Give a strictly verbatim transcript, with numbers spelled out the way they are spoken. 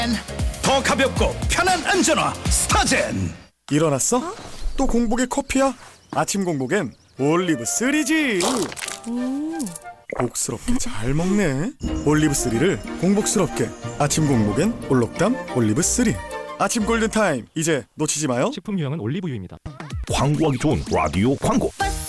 더 가볍고 편한 안전화 스타젠. 일어났어? 어? 또 공복에 커피야? 아침 공복엔 올리브 쓰리지. 음. 복스럽게 잘 먹네. 올리브 쓰리를 공복스럽게. 아침 공복엔 올록담 올리브 쓰리. 아침 골든타임 이제 놓치지 마요. 식품 유형은 올리브유입니다. 광고하기 좋은 라디오 광고.